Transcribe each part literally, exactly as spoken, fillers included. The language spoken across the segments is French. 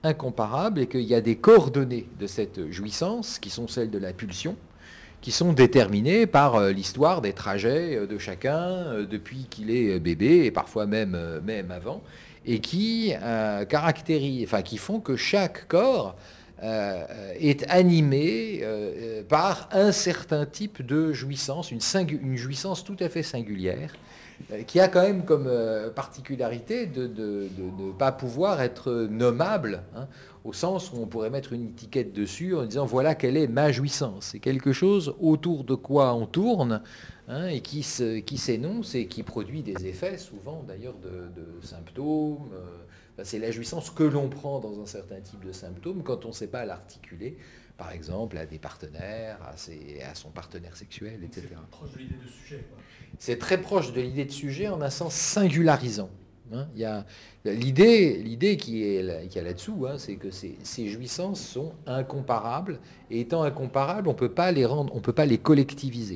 incomparables et qu'il y a des coordonnées de cette jouissance qui sont celles de la pulsion, qui sont déterminées par euh, l'histoire des trajets euh, de chacun euh, depuis qu'il est bébé et parfois même, euh, même avant, et qui euh, caractérisent, enfin qui font que chaque corps euh, est animé euh, par un certain type de jouissance, une, singu- une jouissance tout à fait singulière, euh, qui a quand même comme euh, particularité de ne pas pouvoir être nommable, hein, au sens où on pourrait mettre une étiquette dessus en disant voilà quelle est ma jouissance. C'est quelque chose autour de quoi on tourne, hein, et qui, se, qui s'énonce et qui produit des effets, souvent d'ailleurs de, de symptômes. Euh, enfin, c'est la jouissance que l'on prend dans un certain type de symptômes quand on ne sait pas l'articuler, par exemple à des partenaires, à, ses, à son partenaire sexuel, et cetera. C'est proche de l'idée de sujet, quoi. C'est très proche de l'idée de sujet en un sens singularisant. Hein, il y a l'idée, l'idée qui est qui est là-dessous, hein, c'est que ces, ces jouissances sont incomparables, et étant incomparables, on peut pas les rendre, on peut pas les collectiviser.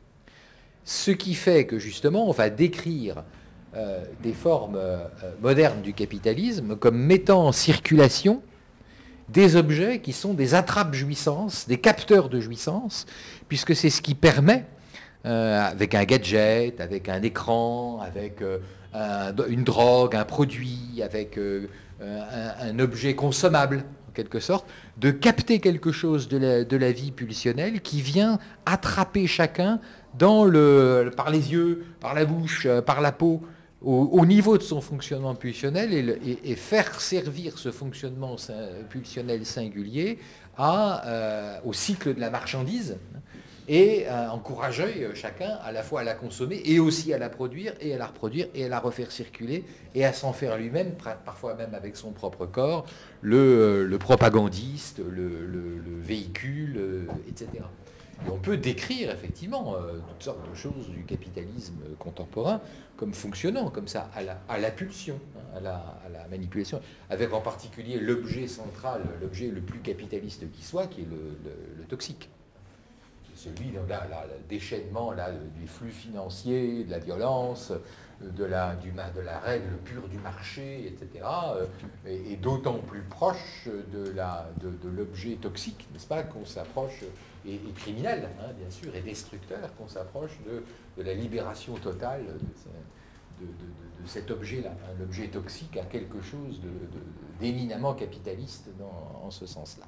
Ce qui fait que justement, on va décrire euh, des formes euh, modernes du capitalisme comme mettant en circulation des objets qui sont des attrapes-jouissances, des capteurs de jouissance, puisque c'est ce qui permet, euh, avec un gadget, avec un écran, avec euh, un, une drogue, un produit, avec euh, un, un objet consommable, en quelque sorte, de capter quelque chose de la, de la vie pulsionnelle qui vient attraper chacun dans le, par les yeux, par la bouche, par la peau, au, au niveau de son fonctionnement pulsionnel, et, le, et, et faire servir ce fonctionnement pulsionnel singulier à, euh, au cycle de la marchandise, et euh, encourager chacun à la fois à la consommer et aussi à la produire et à la reproduire et à la refaire circuler et à s'en faire lui-même, parfois même avec son propre corps, le, le propagandiste, le, le, le véhicule, et cetera. Et on peut décrire effectivement euh, toutes sortes de choses du capitalisme contemporain comme fonctionnant comme ça, à la, à la pulsion, hein, à, la, à la manipulation, avec en particulier l'objet central, l'objet le plus capitaliste qui soit, qui est le, le, le toxique. Celui de la, la, le déchaînement là, du flux financier, de la violence, de la, du, de la règle pure du marché, et cetera, et, et d'autant plus proche de, la, de, de l'objet toxique, n'est-ce pas, qu'on s'approche, et, et criminel, hein, bien sûr, et destructeur, qu'on s'approche de, de la libération totale de, de, de, de, de cet objet-là. Hein. L'objet toxique a quelque chose de, de, d'éminemment capitaliste dans, en ce sens-là.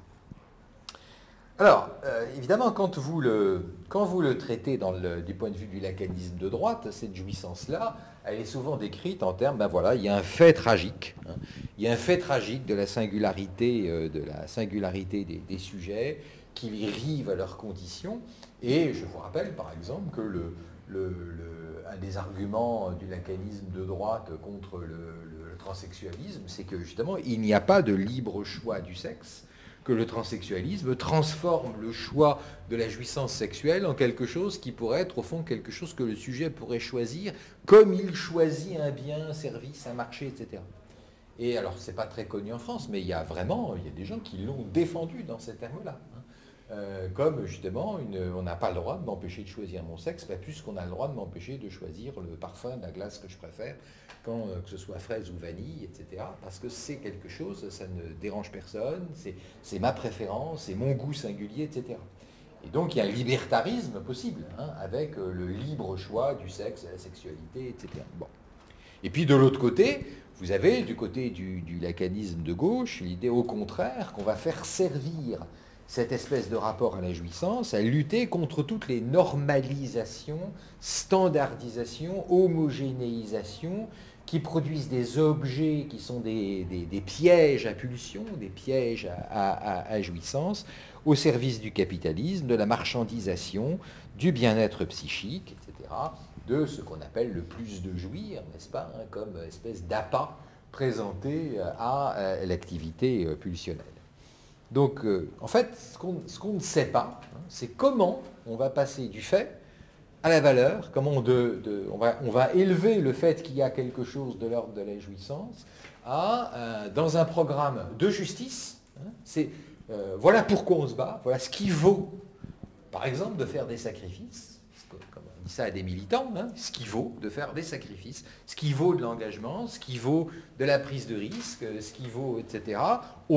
Alors, euh, évidemment, quand vous, le, quand vous le traitez dans le, du point de vue du lacanisme de droite, cette jouissance-là, elle est souvent décrite en termes, ben voilà, il y a un fait tragique, hein, il y a un fait tragique de la singularité, euh, de la singularité des, des sujets qui rivent à leurs conditions, et je vous rappelle, par exemple, que le, le, le, un des arguments du lacanisme de droite contre le, le, le transsexualisme, c'est que, justement, il n'y a pas de libre choix du sexe, que le transsexualisme transforme le choix de la jouissance sexuelle en quelque chose qui pourrait être au fond quelque chose que le sujet pourrait choisir comme il choisit un bien, un service, un marché, et cetera. Et alors, c'est pas très connu en France, mais il y a vraiment, il y a des gens qui l'ont défendu dans ces termes-là. Hein. Euh, comme justement, une, on n'a pas le droit de m'empêcher de choisir mon sexe, pas plus qu'on a le droit de m'empêcher de choisir le parfum de la glace que je préfère, quand, euh, que ce soit fraise ou vanille, et cetera. Parce que c'est quelque chose, ça ne dérange personne, c'est, c'est ma préférence, c'est mon goût singulier, et cetera. Et donc il y a un libertarisme possible, hein, avec euh, le libre choix du sexe, de la sexualité, et cetera. Bon. Et puis de l'autre côté, vous avez du côté du, du lacanisme de gauche l'idée au contraire qu'on va faire servir cette espèce de rapport à la jouissance à lutter contre toutes les normalisations, standardisations, homogénéisations qui produisent des objets qui sont des, des, des pièges à pulsion, des pièges à, à, à jouissance, au service du capitalisme, de la marchandisation, du bien-être psychique, et cetera, de ce qu'on appelle le plus de jouir, n'est-ce pas, hein, comme espèce d'appât présenté à, à l'activité pulsionnelle. Donc, euh, en fait, ce qu'on, ce qu'on ne sait pas, hein, c'est comment on va passer du fait à la valeur, comment on, de, de, on, va, on va élever le fait qu'il y a quelque chose de l'ordre de la jouissance à, euh, dans un programme de justice, hein, c'est, euh, voilà pourquoi on se bat, voilà ce qui vaut, par exemple, de faire des sacrifices, comme on dit ça à des militants, hein, ce qui vaut de faire des sacrifices, ce qui vaut de l'engagement, ce qui vaut de la prise de risque, ce qui vaut, et cetera,